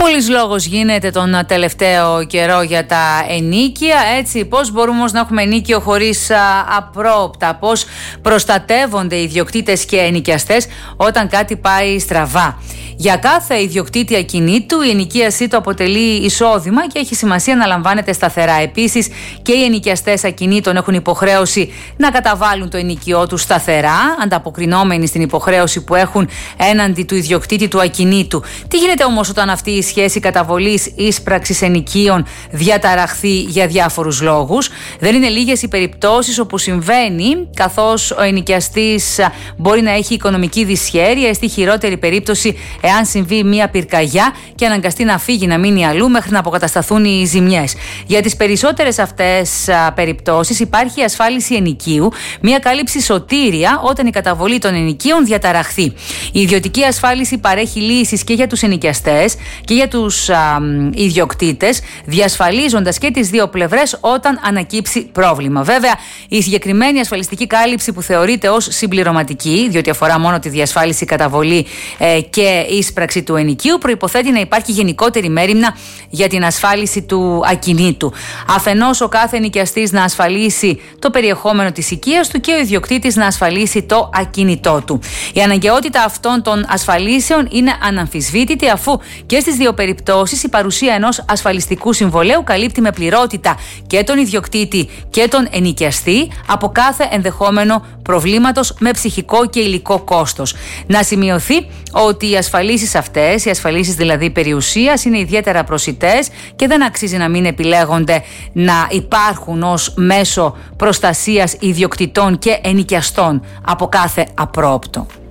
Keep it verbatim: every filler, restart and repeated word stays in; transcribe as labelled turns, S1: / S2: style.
S1: Πολλής λόγος γίνεται τον τελευταίο καιρό για τα ενοίκια, έτσι, πώς μπορούμε όμως να έχουμε ενοίκιο χωρίς α, απρόοπτα, πώς προστατεύονται οι ιδιοκτήτες και ενοικιαστές όταν κάτι πάει στραβά. Για κάθε ιδιοκτήτη ακινήτου η ενοικίασή του αποτελεί εισόδημα και έχει σημασία να λαμβάνεται σταθερά. Επίσης και οι ενοικιαστές ακινήτων έχουν υποχρέωση να καταβάλουν το ενοικιό τους σταθερά, ανταποκρινόμενοι στην υποχρέωση που έχουν έναντι του ιδιοκτήτη του ακινήτου. Τι γίνεται όμως όταν αυτή η σχέση καταβολής ίσπραξης ενοικίων διαταραχθεί για διάφορους λόγους? Δεν είναι λίγες οι περιπτώσεις όπου συμβαίνει, καθώς ο ενοικιαστής μπορεί να έχει οικονομική δυσχέρεια, στη χειρότερη περίπτωση εάν συμβεί μια πυρκαγιά και αναγκαστεί να φύγει, να μείνει αλλού μέχρι να αποκατασταθούν οι ζημιές. Για τις περισσότερες αυτές α, περιπτώσεις υπάρχει ασφάλιση ενοικίου, μια κάλυψη σωτήρια όταν η καταβολή των ενοικίων διαταραχθεί. Η ιδιωτική ασφάλιση παρέχει λύσεις και για τους ενοικιαστές και για τους α, ιδιοκτήτες, διασφαλίζοντας και τις δύο πλευρές όταν ανακύψει πρόβλημα. Βέβαια, η συγκεκριμένη ασφαλιστική κάλυψη που θεωρείται ως συμπληρωματική, διότι αφορά μόνο τη διασφάλιση, καταβολή ε, και ίσπραξη του ενοικίου, προϋποθέτει να υπάρχει γενικότερη μέριμνα για την ασφάλιση του ακινήτου. Αφενός ο κάθε ενοικιαστής να ασφαλίσει το περιεχόμενο της οικίας του και ο ιδιοκτήτης να ασφαλίσει το ακίνητό του. Η αναγκαιότητα αυτών των ασφαλίσεων είναι αναμφισβήτητη, αφού και στις δύο περιπτώσεις η παρουσία ενός ασφαλιστικού συμβολέου καλύπτει με πληρότητα και τον ιδιοκτήτη και τον ενοικιαστή από κάθε ενδεχόμενο προβλήματος με ψυχικό και υλικό κόστος. Να σημειωθεί ότι οι ασφαλίσεις αυτές, οι ασφαλίσεις δηλαδή περιουσίας, είναι ιδιαίτερα προσιτές και δεν αξίζει να μην επιλέγονται να υπάρχουν ως μέσο προστασίας ιδιοκτητών και ενοικιαστών από κάθε απρόοπτο.